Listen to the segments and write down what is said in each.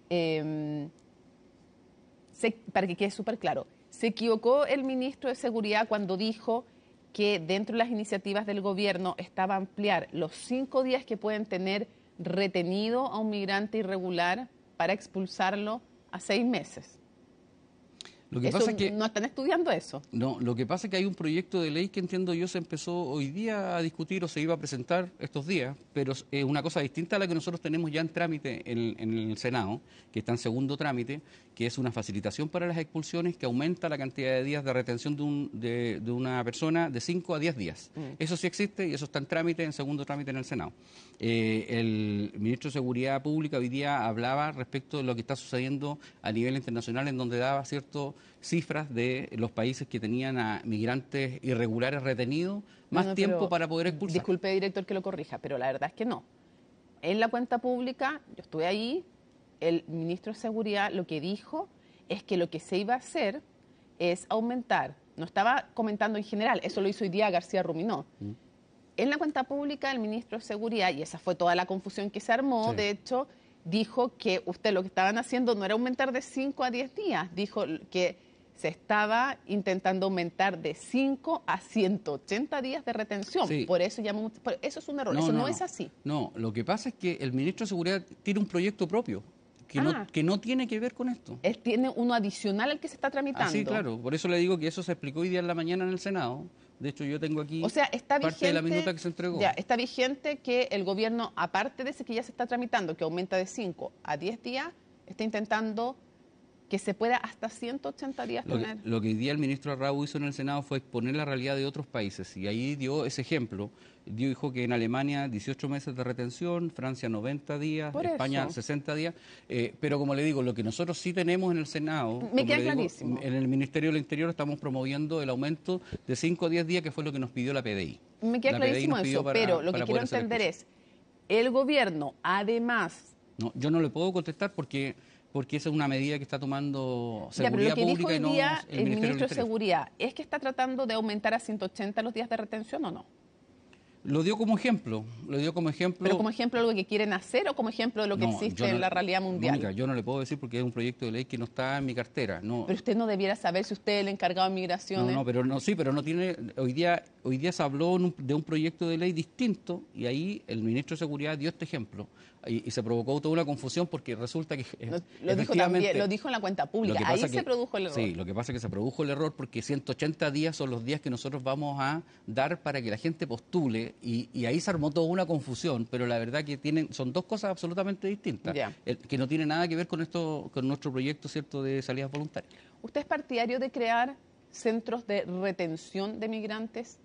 para que quede súper claro, se equivocó el ministro de Seguridad cuando dijo que dentro de las iniciativas del gobierno estaba ampliar los 5 días que pueden tener retenido a un migrante irregular para expulsarlo a 6 meses. Lo que pasa es que ¿No están estudiando eso? No, lo que pasa es que hay un proyecto de ley que entiendo yo se empezó hoy día a discutir o se iba a presentar estos días, pero es una cosa distinta a la que nosotros tenemos ya en trámite en el Senado, que está en segundo trámite, que es una facilitación para las expulsiones que aumenta la cantidad de días de retención de una persona de 5 a 10 días. Eso sí existe y eso está en trámite, en segundo trámite en el Senado. El ministro de Seguridad Pública hoy día hablaba respecto de lo que está sucediendo a nivel internacional, en donde daba ciertas cifras de los países que tenían a migrantes irregulares retenidos más tiempo para poder expulsar. Disculpe, director, que lo corrija, pero la verdad es que no. En la cuenta pública, yo estuve ahí, el ministro de Seguridad lo que dijo es que lo que se iba a hacer es aumentar, no estaba comentando en general, eso lo hizo hoy día García Ruminó. En la cuenta pública, el ministro de Seguridad, y esa fue toda la confusión que se armó, de hecho, dijo que lo que estaban haciendo no era aumentar de 5 a 10 días, dijo que se estaba intentando aumentar de 5 a 180 días de retención. Sí. Por eso eso es un error, eso no es así. No, lo que pasa es que el ministro de Seguridad tiene un proyecto propio que no tiene que ver con esto. Él tiene uno adicional al que se está tramitando. Sí, claro, por eso le digo que eso se explicó hoy día en la mañana en el Senado. De hecho, yo tengo aquí está parte de la minuta que se entregó. Ya, está vigente que el gobierno, aparte de ese que ya se está tramitando, que aumenta de 5 a 10 días, está intentando que se pueda hasta 180 días tener. Lo que hoy día el ministro Arrau hizo en el Senado fue exponer la realidad de otros países y ahí dio ese ejemplo. Dijo que en Alemania 18 meses de retención, Francia 90 días, España 60 días. Pero como le digo, lo que nosotros sí tenemos en el Senado, me queda clarísimo. En el Ministerio del Interior estamos promoviendo el aumento de 5 a 10 días, que fue lo que nos pidió la PDI. Me queda clarísimo eso, pero lo que quiero entender es, el gobierno además... No, yo no le puedo contestar porque esa es una medida que está tomando Seguridad Pública y no el ministro de Seguridad. ¿Es que está tratando de aumentar a 180 los días de retención o no? Lo dio como ejemplo, ¿Pero como ejemplo de lo que quieren hacer o como ejemplo de lo que existe en la realidad mundial? Mónica, yo no le puedo decir porque es un proyecto de ley que no está en mi cartera. No. Pero usted no debiera saber si usted es el encargado de migraciones. Pero no tiene... Hoy día se habló de un proyecto de ley distinto y ahí el ministro de Seguridad dio este ejemplo y se provocó toda una confusión porque resulta que... Lo dijo en la cuenta pública, ahí se produjo el error. Sí, lo que pasa es que se produjo el error porque 180 días son los días que nosotros vamos a dar para que la gente postule y ahí se armó toda una confusión, pero la verdad que son dos cosas absolutamente distintas, que no tiene nada que ver con nuestro proyecto, ¿cierto?, de salidas voluntarias. ¿Usted es partidario de crear centros de retención de migrantes?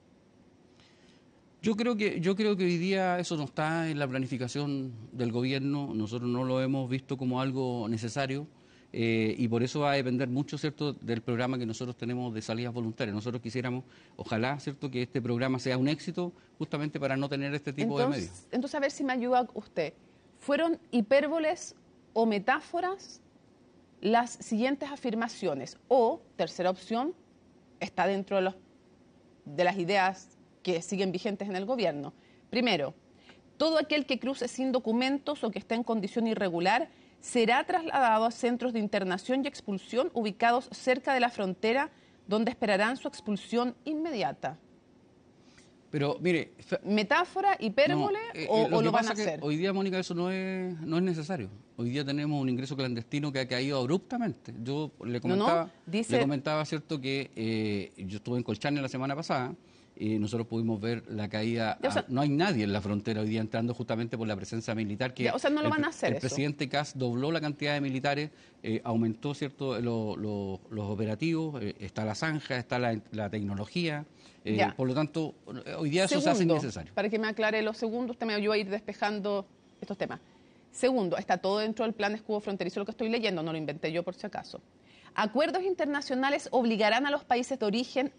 Yo creo que hoy día eso no está en la planificación del gobierno, nosotros no lo hemos visto como algo necesario. Y por eso va a depender mucho, ¿cierto?, del programa que nosotros tenemos de salidas voluntarias. Nosotros quisiéramos, ojalá, ¿cierto?, que este programa sea un éxito justamente para no tener este tipo de medios. Entonces, a ver si me ayuda usted. ¿Fueron hipérboles o metáforas las siguientes afirmaciones? O, tercera opción, está dentro de las ideas que siguen vigentes en el gobierno. Primero, todo aquel que cruce sin documentos o que esté en condición irregular será trasladado a centros de internación y expulsión ubicados cerca de la frontera, donde esperarán su expulsión inmediata. Pero, mire... ¿Metáfora, hipérbole o lo van a hacer? Hoy día, Mónica, eso no es necesario. Hoy día tenemos un ingreso clandestino que ha caído abruptamente. Yo le comentaba, ¿cierto?, que yo estuve en Colchane la semana pasada y nosotros pudimos ver la caída. No hay nadie en la frontera hoy día entrando justamente por la presencia militar. No lo van a hacer. El presidente Kast dobló la cantidad de militares, aumentó, ¿cierto?, los operativos, está la zanja, está la tecnología. Por lo tanto, hoy día eso se hace innecesario. Para que me aclare lo segundo, usted me ayuda a ir despejando estos temas. Segundo, está todo dentro del plan escudo fronterizo, lo que estoy leyendo, no lo inventé yo por si acaso. Acuerdos internacionales obligarán a los países de origen,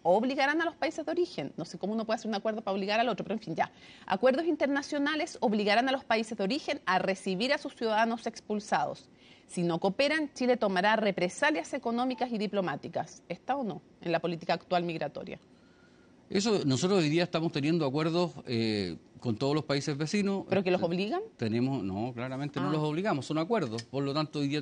no sé cómo uno puede hacer un acuerdo para obligar al otro, pero en fin, ya. Acuerdos internacionales obligarán a los países de origen a recibir a sus ciudadanos expulsados. Si no cooperan, Chile tomará represalias económicas y diplomáticas. ¿Está o no en la política actual migratoria? Nosotros hoy día estamos teniendo acuerdos con todos los países vecinos. ¿Pero que los obligan? No, claramente no los obligamos, son acuerdos. Por lo tanto, hoy día